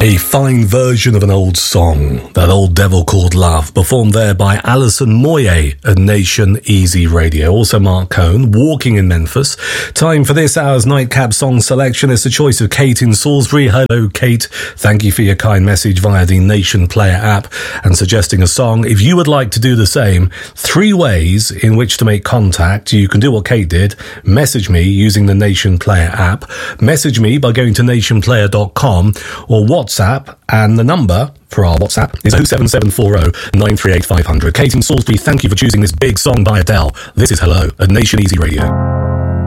A fine version of an old song, That Old Devil Called Love, performed there by Alison Moyet at Nation Easy Radio. Also Mark Cohn, Walking in Memphis. Time for this hour's nightcap song selection. It's a choice of Kate in Salisbury. Hello, Kate. Thank you for your kind message via the Nation Player app and suggesting a song. If you would like to do the same, 3 ways in which to make contact. You can do what Kate did. Message me using the Nation Player app. Message me by going to nationplayer.com or WhatsApp, and the number for our WhatsApp is 07740 938 500. Kate in Salisbury, thank you for choosing this big song by Adele. This is Hello at Nation Easy Radio.